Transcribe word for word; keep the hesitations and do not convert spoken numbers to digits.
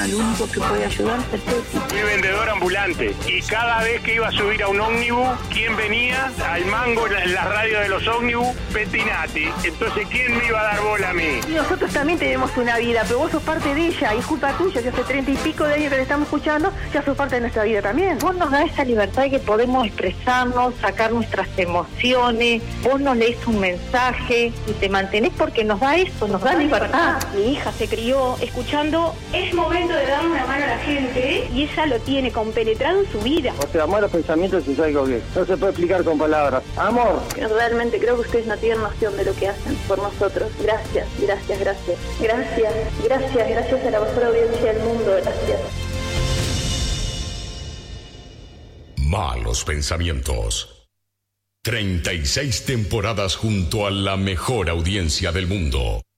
el único que puede ayudar es el Peti. Fui vendedor ambulante y cada vez que iba a subir a un ómnibus, ¿quién venía? Al mango en la radio de los ómnibus, Pettinati. Entonces, ¿quién me iba a dar bola a mí? Y nosotros también tenemos una vida, pero vos sos parte de ella y es culpa tuya, ya hace treinta y pico de años que le estamos escuchando, ya sos parte de nuestra vida también. Vos nos das esa libertad de que podemos expresarnos, sacar nuestras emociones, vos nos lees un mensaje y te mantenés porque nos da eso, nos da libertad. Mi hija se crió escuchando "es momento de darle una mano a la gente" y ella lo tiene compenetrado en su vida. O sea, malos pensamientos es algo que no se puede explicar con palabras. Amor. Realmente creo que ustedes no tienen noción de lo que hacen por nosotros. Gracias, gracias, gracias. Gracias, gracias, gracias a la mejor audiencia del mundo. Gracias. Malos pensamientos. treinta y seis temporadas junto a la mejor audiencia del mundo.